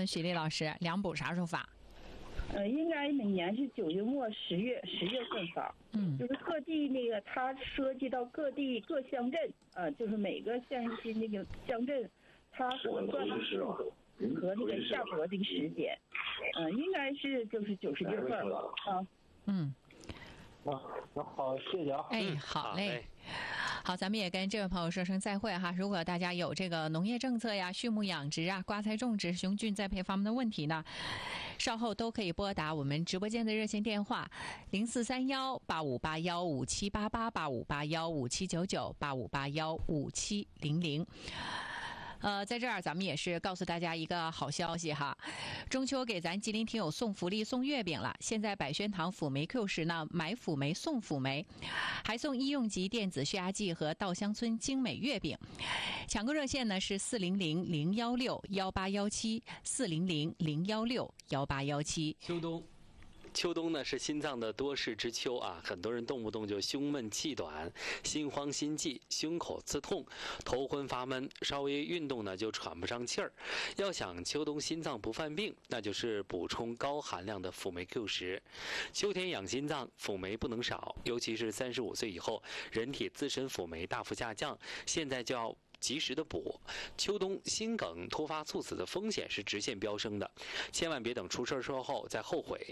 许丽老师，两补啥时候发？ 应该每年是9月末10月份发。就是各地那个，它涉及到各地各乡镇，就是每个县市那个乡镇，它所算的数和那个下播的时间，应该是就是90月份了啊。 那好，谢谢啊。 好嘞。好，咱们也跟这位朋友说声再会哈。如果大家有这个农业政策呀、畜牧养殖啊、瓜菜种植、雄菌栽培方面的问题呢，稍后都可以拨打我们直播间的热线电话0431-8581-5788、8581-5799、8581-5700。在这儿咱们也是告诉大家一个好消息哈，中秋给咱吉林听友送福利送月饼了。现在百轩堂辅酶 Q 十呢，买辅酶送辅酶，还送医用级电子血压计和稻香村精美月饼。抢购热线呢是400-016-1817，400-016-1817。 秋冬呢是心脏的多事之秋啊，很多人动不动就胸闷气短、心慌心悸、胸口刺痛、头昏发闷，稍微运动呢就喘不上气儿。要想秋冬心脏不犯病，那就是补充高含量的辅酶 Q10。秋天养心脏，辅酶不能少，尤其是35岁以后，人体自身辅酶大幅下降，现在就要及时的补。秋冬心梗突发猝死的风险是直线飙升的，千万别等出事后再后悔。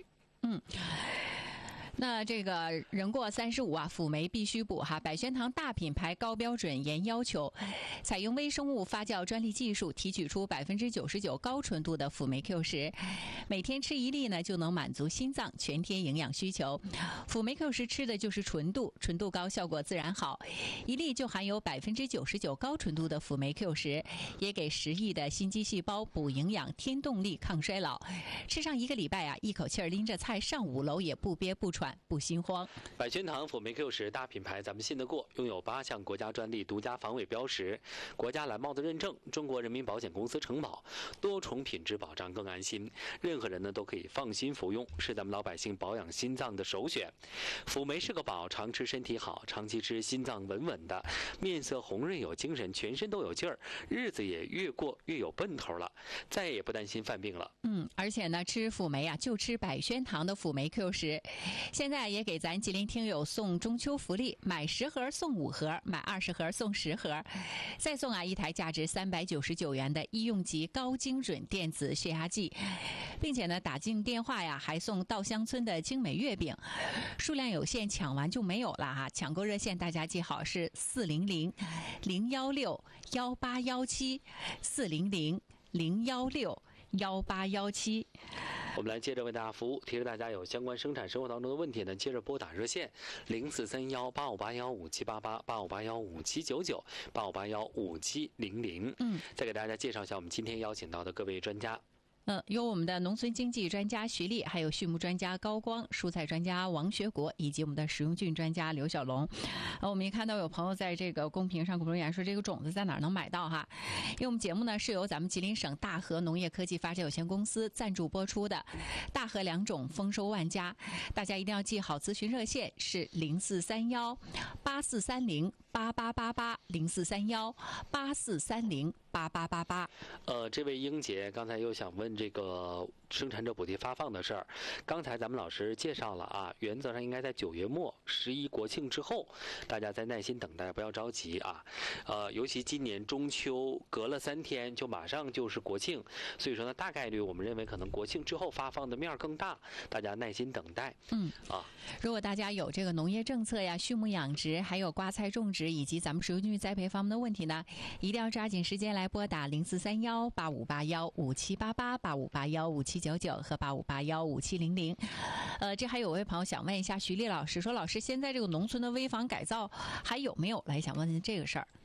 那这个人过35啊，辅酶必须补哈。百轩堂大品牌高标准严要求，采用微生物发酵专利技术提取出99%高纯度的辅酶 Q10，每天吃1粒呢，就能满足心脏全天营养需求。辅酶 Q10吃的就是纯度高，效果自然好。1粒就含有99%高纯度的辅酶 Q10，也给10亿的心肌细胞补营养、添动力、抗衰老。吃上1个礼拜啊，一口气儿拎着菜上5楼也不憋不喘。不心慌。 百轩堂辅酶 Q10大品牌，咱们信得过，拥有8项国家专利、独家防伪标识、国家蓝帽子认证，中国人民保险公司承保，多重品质保障更安心。任何人呢都可以放心服用，是咱们老百姓保养心脏的首选。辅酶是个宝，常吃身体好，长期吃心脏稳稳的，面色红润有精神，全身都有劲儿，日子也越过越有奔头了，再也不担心犯病了。 而且呢，吃辅酶啊，就吃百轩堂的辅酶 Q10。现在也给咱吉林听友送中秋福利，买10盒送5盒，买20盒送10盒，再送一台价值399元的医用级高精准电子血压计，并且呢，打进电话呀，还送稻香村的精美月饼，数量有限，抢完就没有了哈。抢购热线大家记好是400-016-1817，400-016-1817。 我们来接着为大家服务，提示大家有相关生产生活当中的问题呢，接着拨打热线0431-8581-5788、8581-5799、8581-5700。再给大家介绍一下我们今天邀请到的各位专家。 有我们的农村经济专家徐丽，还有畜牧专家高光，蔬菜专家王学国，以及我们的食用菌专家刘小龙。我们也看到有朋友在这个公屏上给我们留言说，这个种子在哪儿能买到哈？因为我们节目呢是由咱们吉林省大禾农业科技发展有限公司赞助播出的，大禾良种丰收万家，大家一定要记好，咨询热线是0431-8430-8888，0431-8430-8888。 这位英姐刚才又想问这个生产者补贴发放的事儿。刚才咱们老师介绍了啊，原则上应该在9月末11国庆之后，大家再耐心等待，不要着急啊。尤其今年中秋隔了3天就马上就是国庆，所以说呢，大概率我们认为可能国庆之后发放的面更大，大家耐心等待。 如果大家有这个农业政策呀、畜牧养殖，还有瓜菜种植以及咱们食用菌栽培方面的问题呢，一定要抓紧时间来拨打0431-8581-5788、8581-5799和8581-5700。这还有位朋友想问一下徐丽老师，说老师现在这个农村的危房改造还有没有？来想问问这个事儿。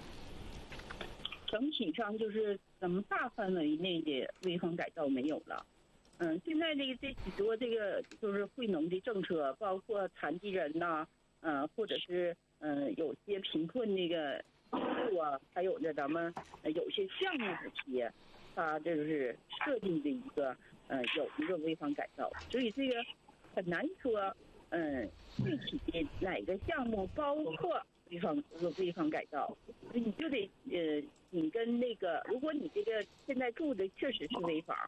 整体上就是咱们大范围内的危房改造没有了。现在这许多这个就是惠农的政策，包括残疾人呐，或者是有些贫困那个还有呢咱们有些项目补贴，它就是设定的一个有一个危房改造，所以这个很难说具体的哪个项目包括危房改造，你就得你跟那个，如果你这个现在住的确实是危房，